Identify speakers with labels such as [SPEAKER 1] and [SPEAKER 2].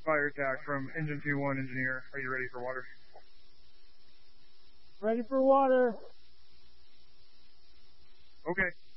[SPEAKER 1] fire attack from Engine 2-1 engineer. Are you ready for water?
[SPEAKER 2] Ready for water.
[SPEAKER 1] Okay.